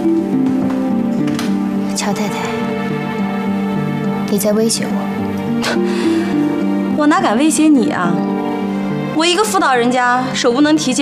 乔太太，你在威胁我？ 我哪敢威胁你啊！我一个妇道人家，手不能提